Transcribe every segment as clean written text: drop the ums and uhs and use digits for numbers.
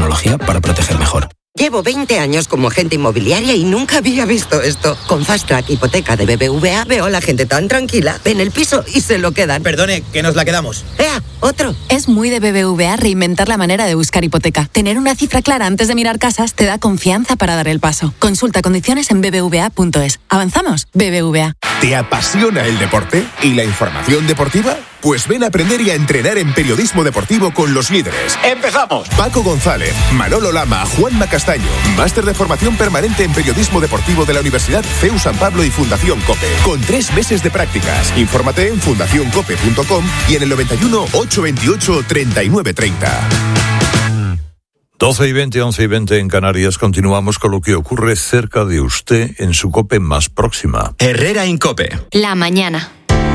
tecnología para proteger mejor. Llevo 20 años como agente inmobiliaria y nunca había visto esto. Con Fast Track Hipoteca de BBVA veo a la gente tan tranquila, ven el piso y se lo quedan. Perdone, que nos la quedamos. ¡Ea! ¡Otro! Es muy de BBVA reinventar la manera de buscar hipoteca. Tener una cifra clara antes de mirar casas te da confianza para dar el paso. Consulta condiciones en bbva.es. ¿Avanzamos? BBVA. ¿Te apasiona el deporte y la información deportiva? Pues ven a aprender y a entrenar en periodismo deportivo con los líderes. ¡Empezamos! Paco González, Manolo Lama, Juanma Castaño. Máster de formación permanente en periodismo deportivo de la Universidad CEU San Pablo y Fundación COPE. Con 3 meses de prácticas. Infórmate en fundacioncope.com y en el 91 828 3930. 12 y 20, 11 y 20 en Canarias. Continuamos con lo que ocurre cerca de usted en su COPE más próxima. Herrera Incope. La mañana.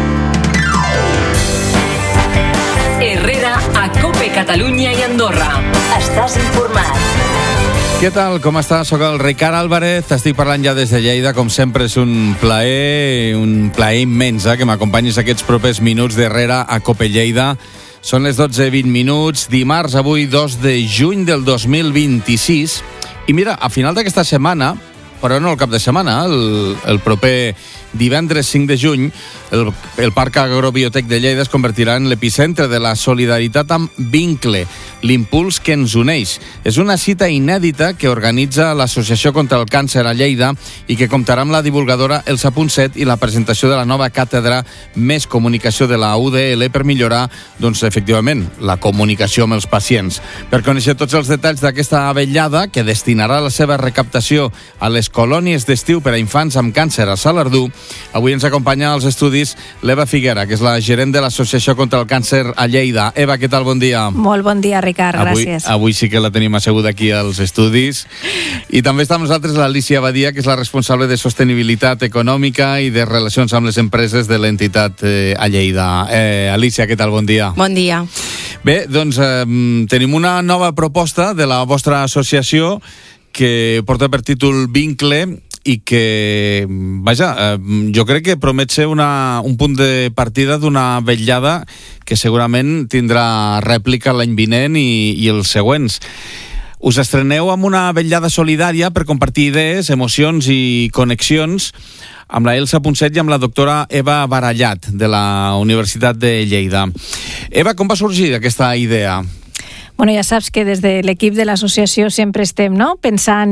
Herrera a COPE Catalunya i Andorra. Estàs informat. Què tal? Com estàs? Soc el Ricard Álvarez, estic parlant ja des de Lleida. Com sempre és un plaer immens que m'acompanyis aquests propers minuts d'Herrera a COPE Lleida. Són les 12:20 minuts, dimarts, avui 2 de juny del 2026. I mira, a final d'aquesta setmana, però no el cap de setmana, el proper divendres 5 de juny, el Parc Agrobiotec de Lleida es convertirà en l'epicentre de la solidaritat amb Vincle, l'impuls que ens uneix. És una cita inèdita que organitza l'Associació contra el Càncer a Lleida i que comptarà amb la divulgadora Elsa Punset i la presentació de la nova càtedra Més Comunicació de la UDL per millorar, doncs, efectivament, la comunicació amb els pacients. Per conèixer tots els detalls d'aquesta vetllada, que destinarà la seva recaptació a les colònies d'estiu per a infants amb càncer a Salardú, avui ens acompanya als estudis l'Eva Figuera, que és la gerent de l'Associació contra el Càncer a Lleida. Eva, què tal? Bon dia. Molt bon dia, Ricard, gràcies. Avui sí que la tenim asseguda aquí als estudis. I també està amb nosaltres l'Alicia Badia, que és la responsable de Sostenibilitat Econòmica i de Relacions amb les Empreses de l'entitat a Lleida. Alicia, què tal? Bon dia. Bon dia. Bé, doncs tenim una nova proposta de la vostra associació que porta per títol Vincle i que, vaja, jo crec que promet ser un punt de partida d'una vetllada que segurament tindrà rèplica l'any vinent i els següents. Us estreneu amb una vetllada solidària per compartir idees, emocions i connexions amb la Elsa Punset i amb la doctora Eva Barallat, de la Universitat de Lleida. Eva, com va sorgir aquesta idea? Bueno, ja saps que des de l'equip de l'associació sempre estem, no?, pensant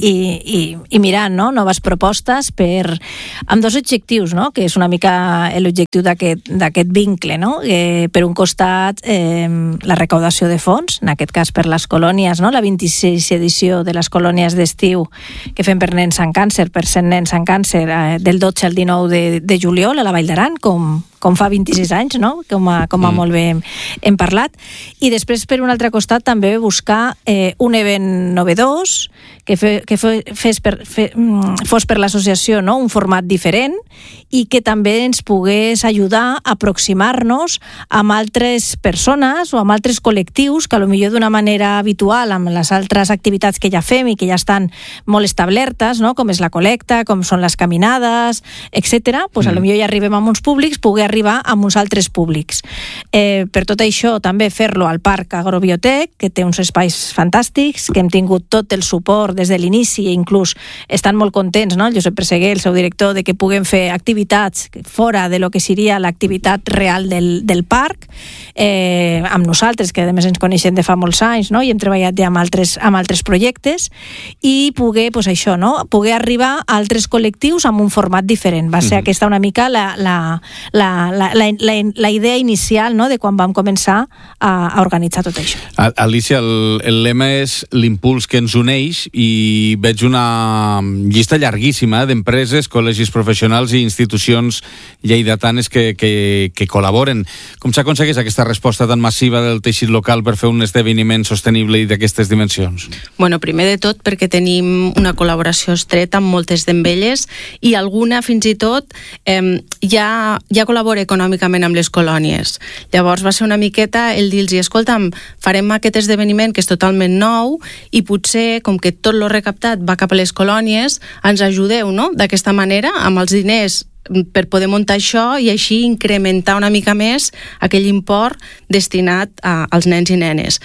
i mirant, no?, noves propostes amb dos objectius, no?, que és una mica l'objectiu d'aquest vincle, no?, per un costat la recaudació de fons, en aquest cas per les colònies, no?, la 26 edició de les colònies d'estiu que fem per nens amb càncer, per 100 nens amb càncer, del 12 al 19 de juliol a la Vall d'Aran, com fa 26 anys, no?, com molt bé hem parlat. I després, per un altre costat, també buscar un event novedós que fos per l'associació, no?, un format diferent i que també ens pogués ajudar a aproximar-nos amb altres persones o amb altres col·lectius que potser d'una manera habitual amb les altres activitats que ja fem i que ja estan molt establertes, no?, com és la col·lecta, com són les caminades, etc., doncs potser ja arribem a uns públics, poder arribar a uns altres públics. Per tot això, també fer-lo al Parc Agrobiotec, que té uns espais fantàstics, que hem tingut tot el suport des de l'inici i inclús estan molt contents, no?, el Josep Presseguer, el seu director, de que puguem fer activitats fora de lo que seria l'activitat real del parc, amb nosaltres, que a més ens coneixem de fa molts anys, no?, i hem treballat ja amb altres projectes, i poder, doncs això, no?, poder arribar a altres col·lectius amb un format diferent. Va ser aquesta una mica la idea inicial, no?, de quan vam començar a organitzar tot això. Alicia, el lema és l'impuls que ens uneix i veig una llista llarguíssima d'empreses, col·legis professionals i institucions lleidatanes que col·laboren. Com s'aconsegueix aquesta resposta tan massiva del teixit local per fer un esdeveniment sostenible i d'aquestes dimensions? Bueno, primer de tot perquè tenim una col·laboració estreta amb moltes d'elles i alguna fins i tot ja col·labora econòmicament amb les colònies. Llavors va ser una miqueta el dir-los, escolta'm, farem aquest esdeveniment que és totalment nou i potser, com que tot lo recaptat va cap a les colònies, ens ajudeu, no?, d'aquesta manera, amb els diners per poder muntar això i així incrementar una mica més aquell import destinat als nens i nenes.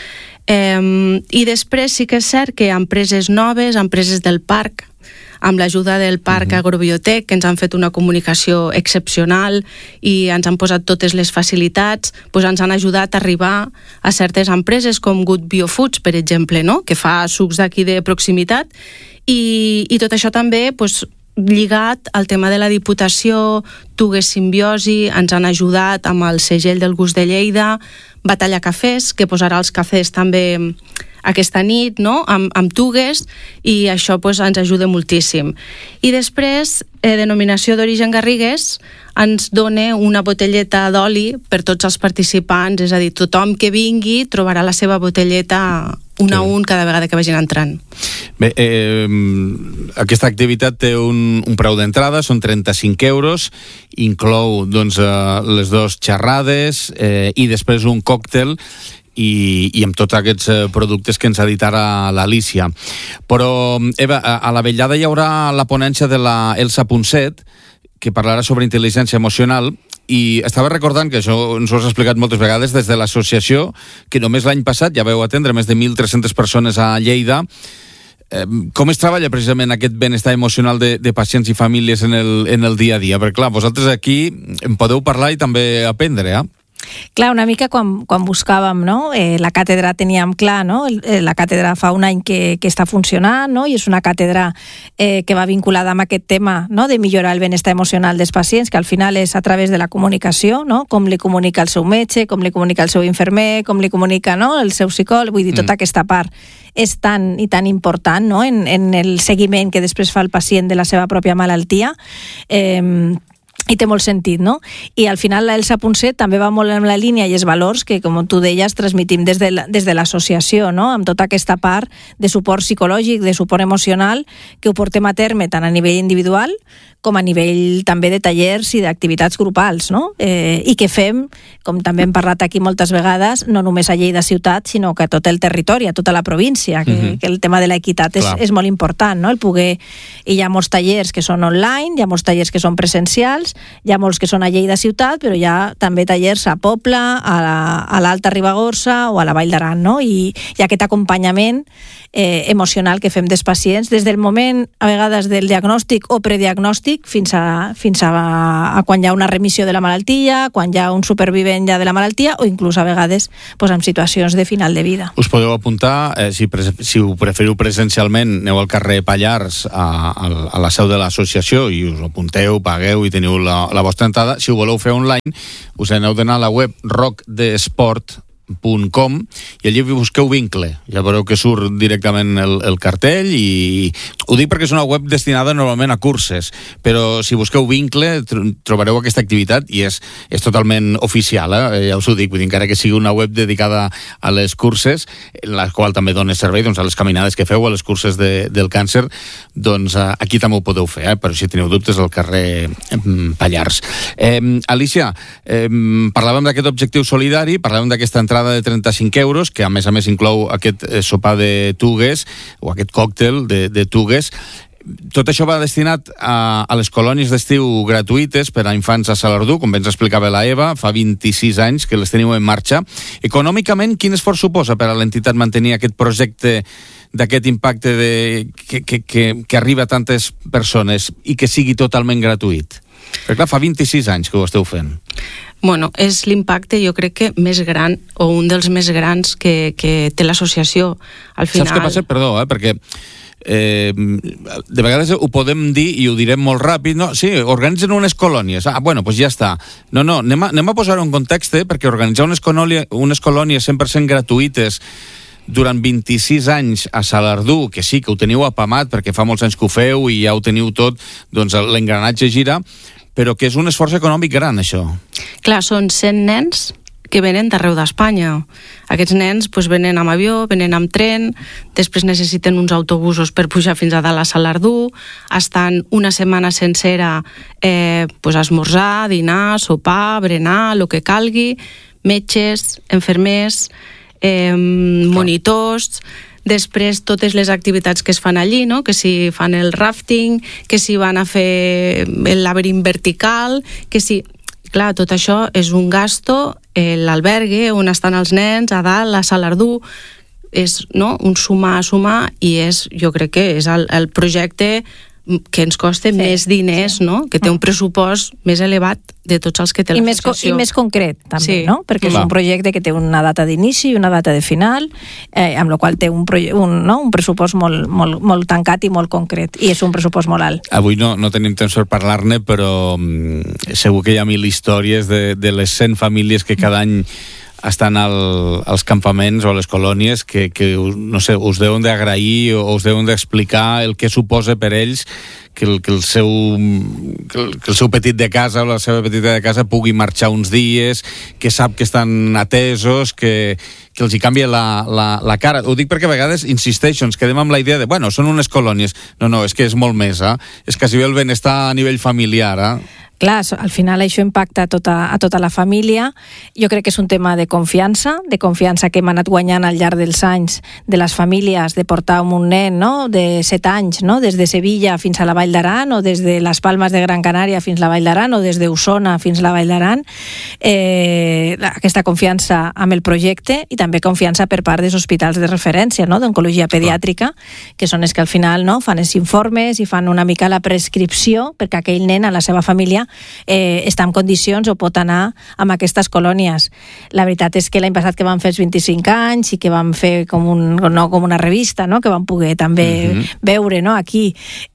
I després sí que és cert que empreses noves, empreses del parc, amb l'ajuda del Parc Agrobiotec, que ens han fet una comunicació excepcional i ens han posat totes les facilitats, doncs ens han ajudat a arribar a certes empreses com Good Biofoods, per exemple, no? Que fa sucs d'aquí de proximitat, i tot això també doncs, lligat al tema de la Diputació, Tugues Simbiosi, ens han ajudat amb el segell del Gust de Lleida, Batalla Cafès, que posarà els cafès també aquesta nit, no? amb Tugues, i això pues, ens ajuda moltíssim. I després, Denominació d'Origen Garrigues ens dona una botelleta d'oli per tots els participants, és a dir, tothom que vingui trobarà la seva botelleta a un cada vegada que vagin entrant. Bé, aquesta activitat té un preu d'entrada, són 35 euros, inclou doncs, les dues xerrades i després un còctel i amb tots aquests productes que ens ha dit ara l'Alícia. Però, Eva, a la vetllada hi haurà la ponència de la Elsa Ponset, que parlarà sobre intel·ligència emocional, i estava recordant que això ens ho has explicat moltes vegades des de l'associació, que només l'any passat ja vau atendre més de 1.300 persones a Lleida. Com es treballa precisament aquest benestar emocional de pacients i famílies en el dia a dia? Perquè clar, vosaltres aquí en podeu parlar i també aprendre, Clar, una mica quan buscàvem, no? La càtedra teníem clar, no? La càtedra fa un any que està funcionant, no? I és una càtedra que va vinculada amb aquest tema, no? De millorar el benestar emocional dels pacients, que al final és a través de la comunicació, no? Com li comunica el seu metge, com li comunica el seu infermer, com li comunica, no? El seu psicòleg, vull dir, tota aquesta part és tan i tan important, no? En el seguiment que després fa el pacient de la seva pròpia malaltia, i té molt sentit, no? I al final la Elsa Ponset també va molt en la línia i els valors que, com tu deies, transmitim des de l'associació, no? Amb tota aquesta part de suport psicològic, de suport emocional, que ho portem a terme tant a nivell individual com a nivell també de tallers i d'activitats grupals, no? I que fem, com també hem parlat aquí moltes vegades, no només a Lleida ciutat, sinó que a tot el territori, a tota la província, que el tema de l'equitat és molt important, no? El poder... I hi ha molts tallers que són online, hi ha molts tallers que són presencials, hi ha molts que són a Lleida ciutat, però hi ha també tallers a Poble, a l'Alta Ribagorça o a la Vall d'Aran, no? I aquest acompanyament emocional que fem dels pacients des del moment, a vegades, del diagnòstic o prediagnòstic fins a quan hi ha una remissió de la malaltia, quan hi ha un supervivent ja de la malaltia o inclús a vegades en situacions de final de vida. Us podeu apuntar, si ho preferiu presencialment, aneu al carrer Pallars a la seu de l'associació i us apunteu, pagueu i teniu la vostra entrada. Si ho voleu fer online, us aneu d'anar a la web rockdesport.com i allí busqueu vincle, ja veureu que surt directament el cartell, i ho dic perquè és una web destinada normalment a curses, però si busqueu vincle trobareu aquesta activitat i és totalment oficial, ja us ho dic, vull dir, encara que sigui una web dedicada a les curses, la qual també dona servei a les caminades que feu, a les curses del càncer, doncs aquí també ho podeu fer, però si teniu dubtes al carrer Pallars. Alícia, parlàvem d'aquest objectiu solidari, parlàvem d'aquesta entrada de 35 euros, que a més inclou aquest sopar de Tugues o aquest còctel de Tugues. Tot això va destinat a les colònies d'estiu gratuïtes per a infants a Salardú, com bé ens explicava la Eva, fa 26 anys que les teniu en marxa. Econòmicament, quin esforç suposa per a l'entitat mantenir aquest projecte d'aquest impacte que arriba a tantes persones i que sigui totalment gratuït? Perquè clar, fa 26 anys que ho esteu fent. Bueno, és l'impacte, jo crec que més gran, o un dels més grans que té l'associació. Al final... Saps què passa? Perdó, perquè de vegades ho podem dir i ho direm molt ràpid, no? Sí, organitzen unes colònies, bueno, doncs ja està. No, anem a posar-ho en context, perquè organitzar unes colònies 100% gratuïtes durant 26 anys a Salardú, que sí, que ho teniu apamat perquè fa molts anys que ho feu i ja ho teniu tot, doncs l'engranatge gira, però que és un esforç econòmic gran, això. Clar, són 100 nens que venen d'arreu d'Espanya. Aquests nens venen amb avió, venen amb tren, després necessiten uns autobusos per pujar fins a dalt a Salardú, estan una setmana sencera a esmorzar, dinar, sopar, berenar, el que calgui, metges, infermers, monitors, després totes les activitats que es fan allí, no? Que si fan el rafting, que si van a fer el laberint vertical, que si... Clar, tot això és un gasto, l'albergue on estan els nens, a dalt, a Salardú, és no, un sumar, i jo crec que és el projecte que ens costa més diners, no? Que té un pressupost més elevat de tots els que té l'associació. I més concret, també, no? Perquè és un projecte que té una data d'inici i una data de final, amb la qual té un pressupost molt tancat i molt concret, i és un pressupost molt alt. Avui no tenim temps per parlar-ne, però segur que hi ha 1000 històries de les 100 famílies que cada any estan als campaments o a les colònies que no sé, us deuen d'agrair o us deuen d'explicar el que suposa per ells que el seu petit de casa o la seva petita de casa pugui marxar uns dies, que sap que estan atesos, que els hi canvia la cara. Ho dic perquè a vegades insisteixo, ens quedem amb la idea de, bueno, són unes colònies. No, és que és molt més, és quasi bé el benestar a nivell familiar, Clar, al final això impacta a tota la família. Jo crec que és un tema de confiança que hem anat guanyant al llarg dels anys de les famílies, de portar un nen, no?, de 7 anys, no?, des de Sevilla fins a la Vall d'Aran, o des de les Palmes de Gran Canària fins a la Vall d'Aran, o des d'Osona fins a la Vall d'Aran. Aquesta confiança amb el projecte, i també confiança per part dels hospitals de referència, no?, d'oncologia pediàtrica, que són els que al final, no?, fan els informes i fan una mica la prescripció perquè aquell nen, a la seva família, està en condicions o pot anar amb aquestes colònies. La veritat és que l'any passat que vam fer els 25 anys i que vam fer com una revista, no?, que vam poder també veure, no?, aquí,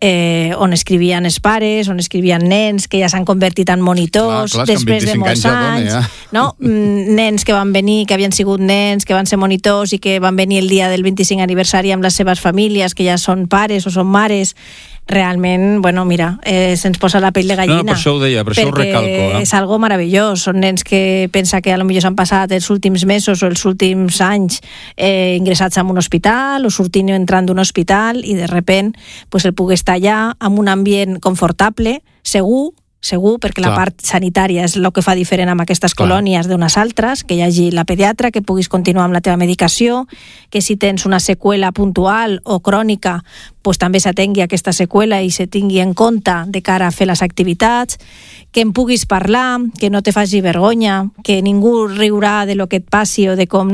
on escrivien els pares, on escrivien nens que ja s'han convertit en monitors després de molts anys, no? Nens que van venir, que havien sigut nens, que van ser monitors i que van venir el dia del 25 aniversari amb les seves famílies, que ja són pares o són mares. Realment, bueno, mira, se'ns posa la pell de gallina. No, per això ho deia, per això ho recalco. És algo meravellós. Són nens que pensa que potser s'han passat els últims mesos o els últims anys ingressats en un hospital o sortint i entrant d'un hospital, i de repent el pugui estar allà amb un ambient confortable, segur, perquè la part sanitària és el que fa diferent amb aquestes colònies d'unes altres, que hi hagi la pediatra, que puguis continuar amb la teva medicació, que si tens una seqüela puntual o crònica, també s'atengui aquesta seqüela i se tingui en compte de cara a fer les activitats, que en puguis parlar, que no te faci vergonya, que ningú riurà de lo que et passi o de com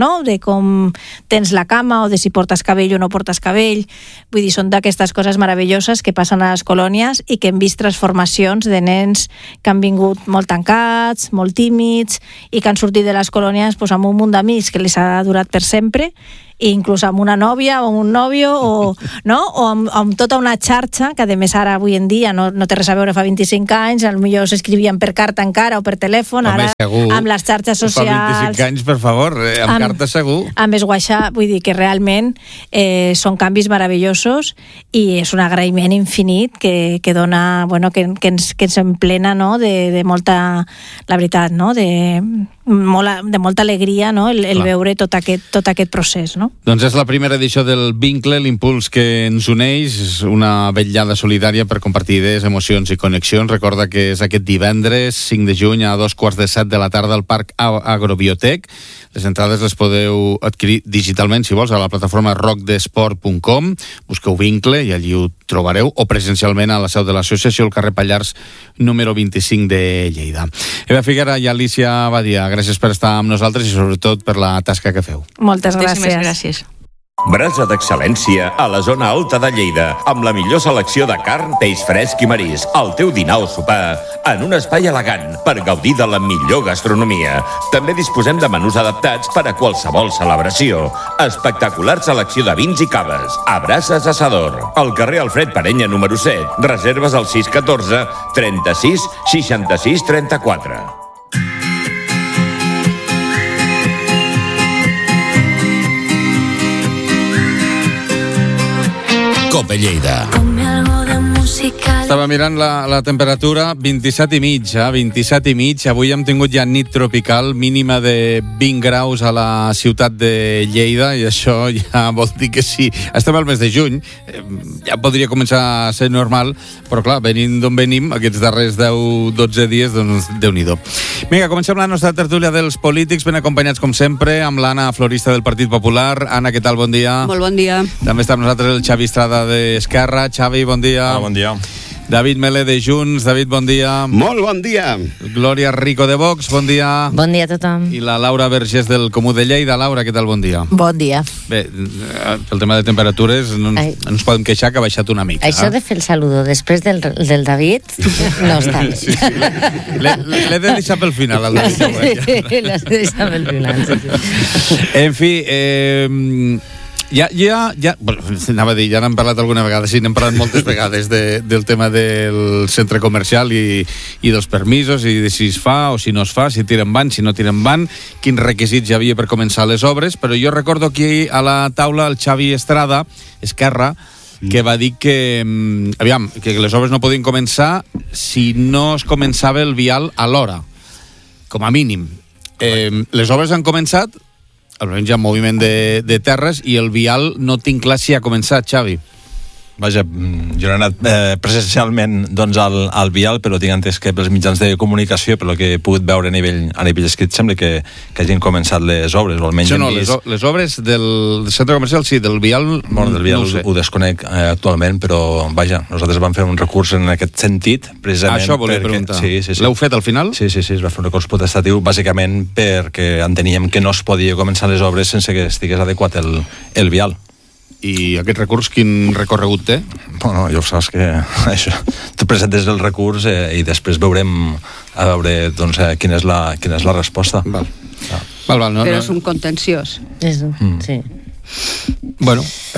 tens la cama o de si portes cabell o no portes cabell. Vull dir, són d'aquestes coses meravelloses que passen a les colònies i que hem vist transformacions de nens que han vingut molt tancats, molt tímids, i que han sortit de les colònies amb un munt d'amics que els ha durat per sempre, i inclús amb una nòvia o un nòvio o amb tota una xarxa que a més ara avui en dia no té res a veure fa 25 anys, potser s'escrivien per carta encara o per telèfon. Ara amb les xarxes socials fa 25 anys, per favor, amb carta segur, amb WhatsApp. Vull dir que realment són canvis meravellosos i és un agraïment infinit que dona, que ens emplena, no?, de molta, la veritat, no?, de molta alegria, no?, el veure tot aquest procés, no? Doncs és la primera edició del Vincle, l'impuls que ens uneix, és una vetllada solidària per compartir idees, emocions i connexions. Recorda que és aquest divendres 5 de juny a 2:15 de la tarda al Parc Agrobiotec. Les entrades les podeu adquirir digitalment, si vols, a la plataforma rockdesport.com. Busqueu Vincle i allí ho trobareu, o presencialment a la seu de l'associació, al carrer Pallars número 25 de Lleida. Eva Figuera i Alicia Badia, gràcies per estar amb nosaltres i sobretot per la tasca que feu. Moltes gràcies. Gràcies. Brasa d'excel·lència a la zona alta de Lleida, amb la millor selecció de carn, peix fresc i marisc, el teu dinar o sopar, en un espai elegant per gaudir de la millor gastronomia. També disposem de menús adaptats per a qualsevol celebració. Espectacular selecció de vins i caves. A Brases Assador, al carrer Alfred Parenya número 7. Reserves al 614 36 66 34. Cope Lleida. Estava mirant la temperatura, 27 i mig. Avui hem tingut ja nit tropical, mínima de 20 graus a la ciutat de Lleida, i això ja vol dir que sí. Estem al mes de juny, ja podria començar a ser normal, però clar, venint d'on venim, aquests darrers 10-12 dies, doncs Déu-n'hi-do. Vinga, comencem la nostra tertúlia dels polítics, ben acompanyats com sempre, amb l'Anna, florista del Partit Popular. Anna, què tal? Bon dia. Molt bon dia. També està amb nosaltres el Xavi Estrada d'Esquerra. Xavi, bon dia. Bon dia. David Melé de Junts. David, bon dia. Molt bon dia. Glòria Rico de Vox, bon dia. Bon dia a tothom. I la Laura Vergés del Comú de Lleida. Laura, què tal? Bon dia. Bon dia. Bé, pel tema de temperatures no ens podem queixar que ha baixat una mica. Això de fer el saludo després del David no està bé. Sí. L'he de deixar pel final, el David. Sí, l'has de deixar pel final. Sí. En fi, anava a dir, ja n'hem parlat alguna vegada, sí, n'hem parlat moltes vegades del tema del centre comercial i dels permisos, i de si es fa o si no es fa, si tiren van, si no tiren van, quins requisits hi havia per començar les obres, però jo recordo aquí a la taula el Xavi Estrada, Esquerra, que va dir que les obres no podien començar si no es començava el vial a l'hora, com a mínim. Les obres han començat, almenys hi ha moviment de terres, i el vial no tinc clar si ha començat, Xavi. Vaja, jo no he anat presencialment doncs, al vial, però tinc entès que pels mitjans de comunicació, per lo que he pogut veure a nivell escrit, sembla que hagin començat les obres, o almenys les obres del centre comercial, sí, del vial... Bueno, del vial no ho desconec actualment, però vaja, nosaltres vam fer un recurs en aquest sentit, precisament... Això volia preguntar. Sí. L'heu fet al final? Sí, es va fer un recurs potestatiu, bàsicament perquè enteníem que no es podia començar les obres sense que estigués adequat el vial. I aquest recurs quin recorregut té? Bueno, ja ho saps que això, tu presentes el recurs i després veurem doncs, quina és la resposta. Val. Però és un contenciós. Sí. Bueno,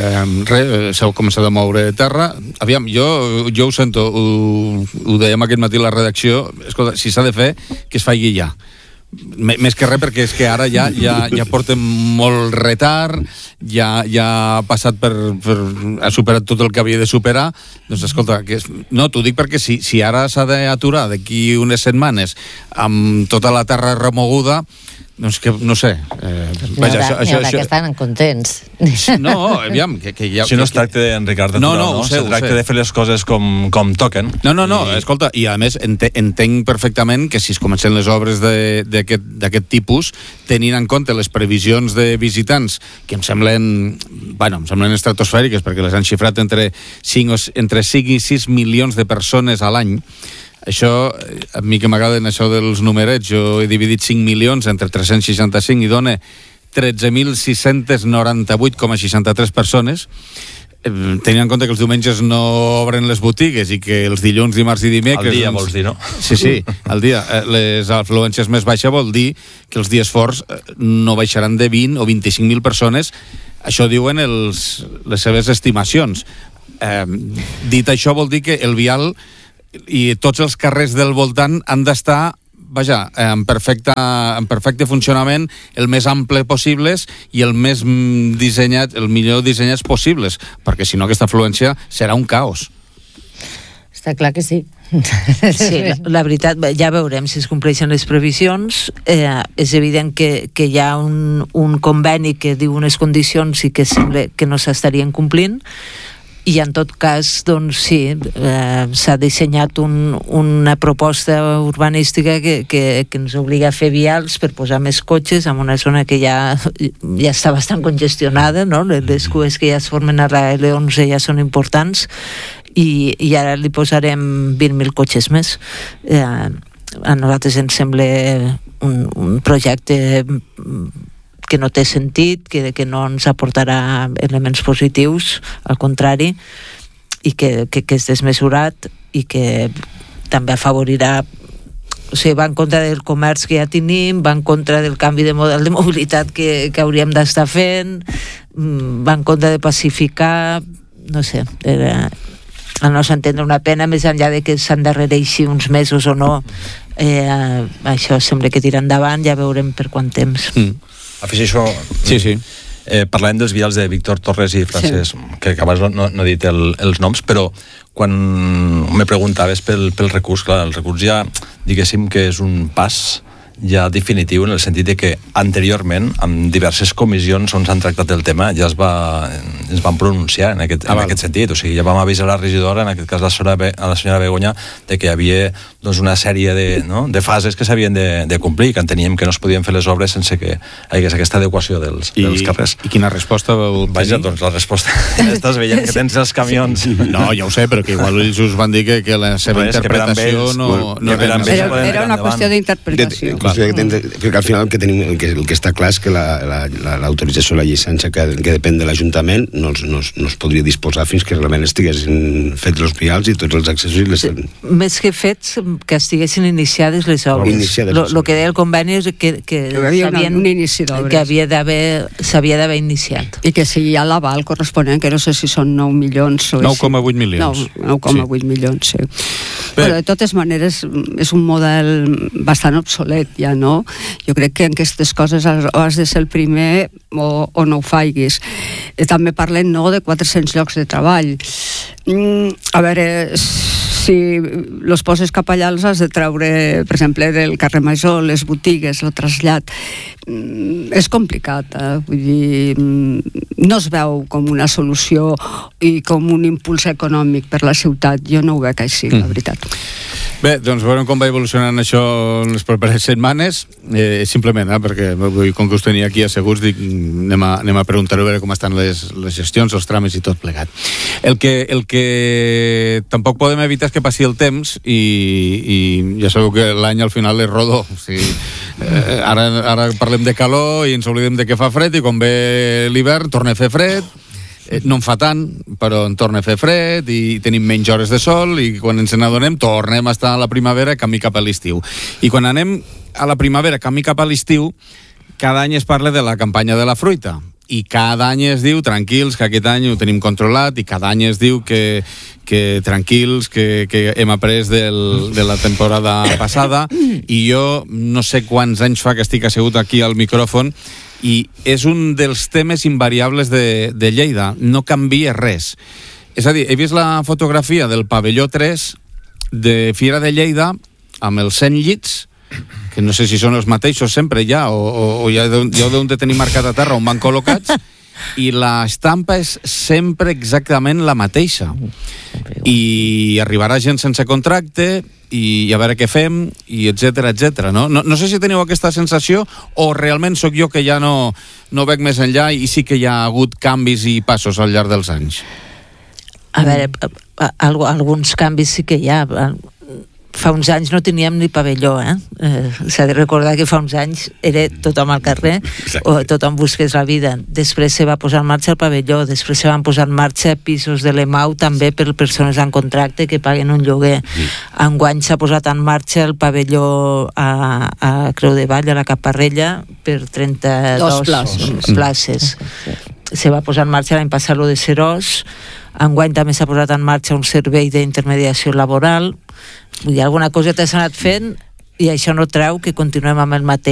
s'heu començat a moure terra. Aviam, jo ho sento, ho dèiem aquest matí a la redacció, escolta, si s'ha de fer, que es faci ja. Més que res perquè és que ara ja portem molt retard, ja ha passat ha superat tot el que havia de superar. Doncs escolta, no, t'ho dic perquè si ara s'ha d'aturar d'aquí unes setmanes amb tota la terra remoguda, doncs que no sé. N'hi haurà que estan contents. No, aviam, que ja... Si no es tracta en Ricard d'aturar, no? Se tracta de fer les coses com toquen. No, escolta, i a més entenc perfectament que si es comencen les obres d'aquest tipus, tenint en compte les previsions de visitants, que em semblen estratosfèriques, perquè les han xifrat entre 5 i 6 milions de persones a l'any. Això, a mi que m'agraden això dels numerets, jo he dividit 5 milions entre 365 i dona 13.698,63 persones. Tenint en compte que els diumenges no obren les botigues i que els dilluns, dimarts i dimecres... El dia, vols dir, no? Sí, el dia. Les afluències més baixes vol dir que els dies forts no baixaran de 20 o 25.000 persones. Això diuen les seves estimacions. Dit això, vol dir que el vial i tots els carrers del voltant han d'estar en perfecte funcionament, el més ample possibles i el millor dissenyats possibles, perquè si no aquesta afluència serà un caos. Està clar que sí. Sí, la veritat, ja veurem si es compleixen les previsions. És evident que hi ha un conveni que diu unes condicions i que sembla que no s'estarien complint, i en tot cas, doncs sí, s'ha dissenyat una proposta urbanística que ens obliga a fer vials per posar més cotxes en una zona que ja està bastant congestionada, no? Les cues que ja es formen a la L11 ja són importants, i ara li posarem 20.000 cotxes més. A nosaltres ens sembla un projecte que no té sentit, que no ens aportarà elements positius, al contrari, i que és desmesurat i que també afavorirà, o sigui, va en contra del comerç que ja tenim, va en contra del canvi de model de mobilitat que hauríem d'estar fent, va en contra de pacificar, no sé, al nostre entendre una pena, més enllà de que s'endarrereixi uns mesos o no, això sembla que tira endavant, ja veurem per quant temps. Afegeixo... Sí. Parlem dels vials de Víctor Torres i Francesc, que abans no he dit els noms, però quan me preguntaves pel recurs, clar, el recurs ja, diguéssim que és un pas ja definitiu, en el sentit de que anteriorment, amb diverses comissions on s'han tractat el tema, ja ens van pronunciar en aquest sentit. O sigui, ja vam avisar la regidora, en aquest cas a la senyora Begoña, de que hi havia una sèrie de fases que s'havien de complir, que enteníem que no es podien fer les obres sense que hi hagués aquesta adequació dels carrers. I quina resposta vau tenir? Vaja, doncs la resposta... Estàs veient que tens els camions... No, ja ho sé, però que igual ells us van dir que la seva interpretació no era una qüestió d'interpretació. Perquè al final el que està clar és que l'autorització de la llicència que depèn de l'Ajuntament no es podria disposar fins que realment estiguessin fets els vials i tots els accessos. Més que fets, que estiguessin iniciades les obres. El que deia el conveni és que un inici d'obres. Que s'havia d'haver iniciat. I que si hi ha l'aval corresponent, que no sé si són 9 milions... 9,8 milions. 9,8 milions, sí. Però de totes maneres és un model bastant obsolet ja, no? Jo crec que en aquestes coses has de ser el primer o no ho faiguis. També parlen de 400 llocs de treball. A veure, si els poses cap allà els has de treure, per exemple, del carrer Major, les botigues, el trasllat. És complicat, vull dir, no es veu com una solució i com un impuls econòmic per la ciutat. Jo no ho veig així, la veritat. Bé, doncs veurem com va evolucionant això en les properes setmanes, simplement, perquè com que us tenia aquí asseguts, dic, anem a preguntar-ho a veure com estan les gestions, els tràmits i tot plegat. El que tampoc podem evitar és que passi el temps i ja sabeu que l'any al final és rodó. O sigui, ara parlem de calor i ens oblidem de que fa fred i quan ve l'hivern torna a fer fred. No en fa tant, però en torna a fer fred i tenim menys hores de sol i quan ens n'adonem tornem a estar a la primavera camí cap a l'estiu. I quan anem a la primavera camí cap a l'estiu, cada any es parla de la campanya de la fruita i cada any es diu tranquils, que aquest any ho tenim controlat, i cada any es diu que tranquils, que hem après de la temporada passada, i jo no sé quants anys fa que estic assegut aquí al micròfon i és un dels temes invariables de Lleida, no canvia res. És a dir, he vist la fotografia del pavelló 3 de Fira de Lleida amb els 100 llits, que no sé si són els mateixos sempre ja, o ja ho deuen de tenir marcat a terra on van col·locats, i l'estampa és sempre exactament la mateixa. I arribarà gent sense contracte i a veure què fem, i etcètera, etcètera, no? No sé si teniu aquesta sensació o realment sóc jo que ja no veig més enllà i sí que hi ha hagut canvis i passos al llarg dels anys. A veure, alguns canvis sí que hi ha. Fa uns anys no teníem ni pavelló, s'ha de recordar que fa uns anys era tothom al carrer, o tothom busqués la vida. Després se va posar en marxa el pavelló, després se van posar en marxa pisos de l'EMAU també per persones en contracte que paguen un lloguer. Enguany s'ha posat en marxa el pavelló a Creu de Vall, a la Caparrella, per 32 places. Se va posar en marxa l'any passat lo de Serós. Enguany també s'ha posat en marxa un servei d'intermediació laboral. Vull dir, alguna coseta s'ha anat fent i això no treu que continuem amb el mateix.